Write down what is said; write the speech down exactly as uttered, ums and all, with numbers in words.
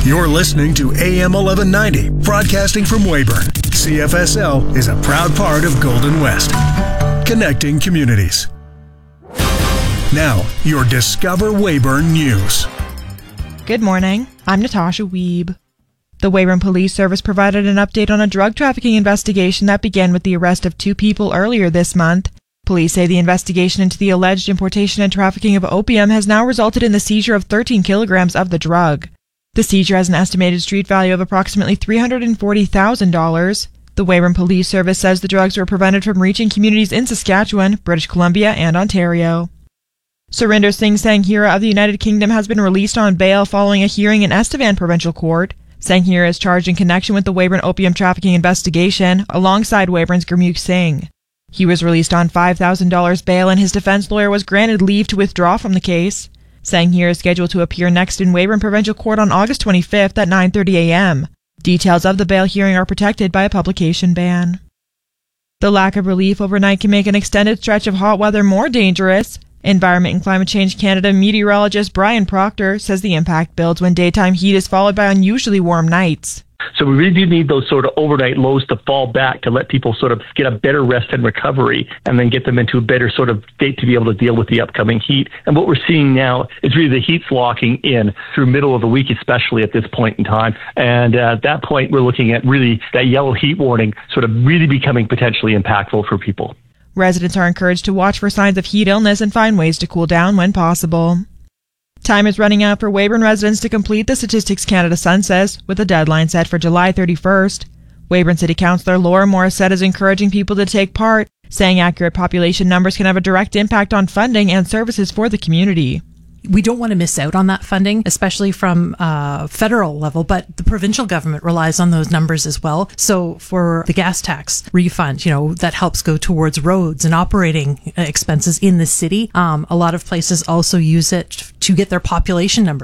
You're listening to A M eleven ninety, broadcasting from Weyburn. C F S L is a proud part of Golden West, connecting communities. Now, your Discover Weyburn News. Good morning. I'm Natasha Wiebe. The Weyburn Police Service provided an update on a drug trafficking investigation that began with the arrest of two people earlier this month. Police say the investigation into the alleged importation and trafficking of opium has now resulted in the seizure of thirteen kilograms of the drug. The seizure has an estimated street value of approximately three hundred forty thousand dollars. The Weyburn Police Service says the drugs were prevented from reaching communities in Saskatchewan, British Columbia, and Ontario. Surinder Singh Sanghira of the United Kingdom has been released on bail following a hearing in Estevan Provincial Court. Sanghira is charged in connection with the Weyburn opium trafficking investigation, alongside Weyburn's Gurmukh Singh. He was released on five thousand dollars bail, and his defense lawyer was granted leave to withdraw from the case. Sanghira is scheduled to appear next in Weyburn Provincial Court on August twenty-fifth at nine thirty a.m. Details of the bail hearing are protected by a publication ban. The lack of relief overnight can make an extended stretch of hot weather more dangerous. Environment and Climate Change Canada meteorologist Brian Proctor says the impact builds when daytime heat is followed by unusually warm nights. So we really do need those sort of overnight lows to fall back to let people sort of get a better rest and recovery, and then get them into a better sort of state to be able to deal with the upcoming heat. And what we're seeing now is really the heat's locking in through middle of the week, especially at this point in time. And uh, at that point, we're looking at really that yellow heat warning sort of really becoming potentially impactful for people. Residents are encouraged to watch for signs of heat illness and find ways to cool down when possible. Time is running out for Weyburn residents to complete the Statistics Canada census, with a deadline set for July thirty-first. Weyburn City Councillor Laura Morissette is encouraging people to take part, saying accurate population numbers can have a direct impact on funding and services for the community. We don't want to miss out on that funding, especially from uh, federal level, but the provincial government relies on those numbers as well. So for the gas tax refund, you know, that helps go towards roads and operating expenses in the city. Um, a lot of places also use it to get their population numbers.